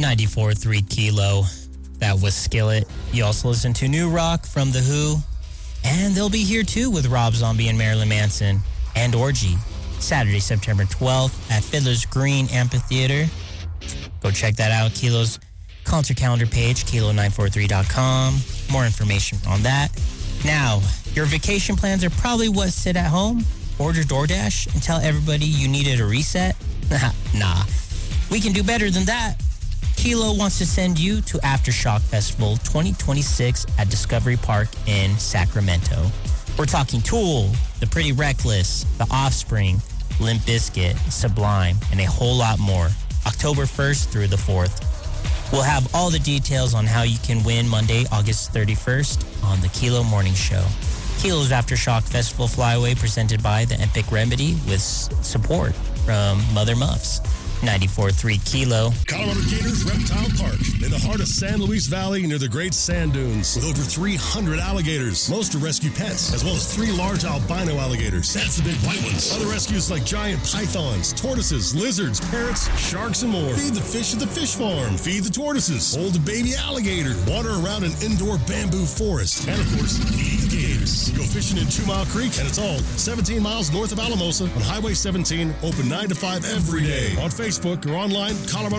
94.3 Kilo. That was Skillet. You also listen to New Rock from The Who. And they'll be here too with Rob Zombie and Marilyn Manson and Orgy. Saturday, September 12th at Fiddler's Green Amphitheater. Go check that out. Kilo's concert calendar page, kilo943.com. More information on that. Now, your vacation plans are probably what sit at home, order DoorDash, and tell everybody you needed a reset? Nah, we can do better than that. Kilo wants to send you to Aftershock Festival 2026 at Discovery Park in Sacramento. We're talking Tool, The Pretty Reckless, The Offspring, Limp Bizkit, Sublime, and a whole lot more. October 1st through the 4th. We'll have all the details on how you can win Monday, August 31st on the Kilo Morning Show. Kilo's Aftershock Festival Flyaway presented by the Epic Remedy with support from Mother Muffs. 94.3 Kilo. Colorado Gators Reptile Park in the heart of San Luis Valley near the Great Sand Dunes with over 300 alligators. Most are rescue pets, as well as 3 large albino alligators. That's the big white ones. Other rescues like giant pythons, tortoises, lizards, parrots, sharks, and more. Feed the fish at the fish farm. Feed the tortoises. Hold a baby alligator. Water around an indoor bamboo forest. And, of course, feed the gators. Go fishing in 2 Mile Creek, and it's all 17 miles north of Alamosa on Highway 17, open 9 to 5 every day. On Facebook or online,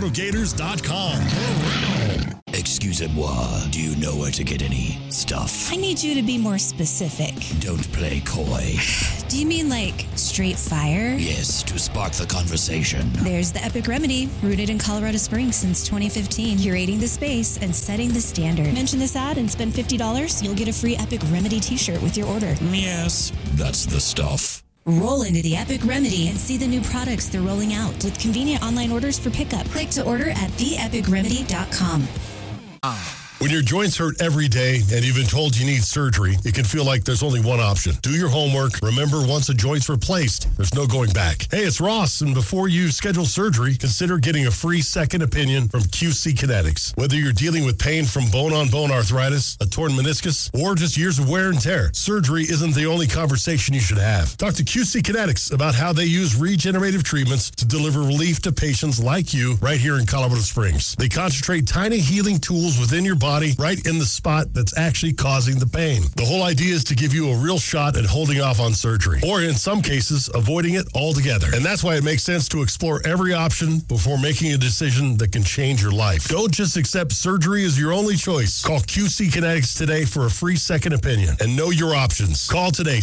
ColoradoGators.com. Excusez-moi, do you know where to get any stuff? I need you to be more specific. Don't play coy. Do you mean like straight fire? Yes, to spark the conversation. There's the Epic Remedy, rooted in Colorado Springs since 2015, curating the space and setting the standard. Mention this ad and spend $50, you'll get a free Epic Remedy t-shirt with your order. Yes, that's the stuff. Roll into the Epic Remedy and see the new products they're rolling out with convenient online orders for pickup. Click to order at theepicremedy.com. When your joints hurt every day and you've been told you need surgery, it can feel like there's only one option. Do your homework. Remember, once a joint's replaced, there's no going back. Hey, it's Ross, and before you schedule surgery, consider getting a free second opinion from QC Kinetics. Whether you're dealing with pain from bone-on-bone arthritis, a torn meniscus, or just years of wear and tear, surgery isn't the only conversation you should have. Talk to QC Kinetics about how they use regenerative treatments to deliver relief to patients like you right here in Colorado Springs. They concentrate tiny healing tools within your body right in the spot that's actually causing the pain. The whole idea is to give you a real shot at holding off on surgery, or in some cases, avoiding it altogether. And that's why it makes sense to explore every option before making a decision that can change your life. Don't just accept surgery as your only choice. Call QC Kinetics today for a free second opinion and know your options. Call today,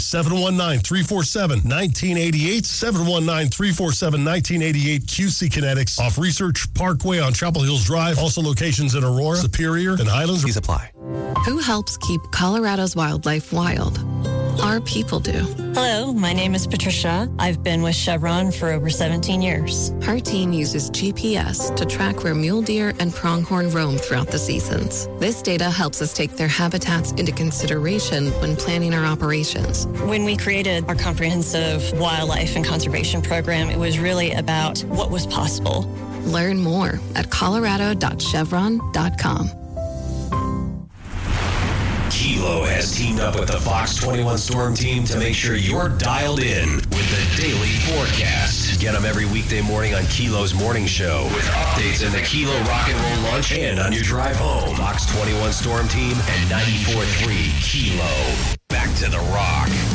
719-347-1988, 719-347-1988, QC Kinetics, off Research Parkway on Chapel Hills Drive. Also locations in Aurora, Superior, and Highlands. Please apply. Who helps keep Colorado's wildlife wild? Our people do. Hello, my name is Patricia. I've been with Chevron for over 17 years. Her team uses GPS to track where mule deer and pronghorn roam throughout the seasons. This data helps us take their habitats into consideration when planning our operations. When we created our comprehensive wildlife and conservation program, it was really about what was possible. Learn more at colorado.chevron.com. Kilo has teamed up with the Fox 21 Storm Team to make sure you're dialed in with the daily forecast. Get them every weekday morning on Kilo's Morning Show with updates in the Kilo Rock and Roll Lunch and on your drive home. Fox 21 Storm Team and 94.3 Kilo. Back to the rock.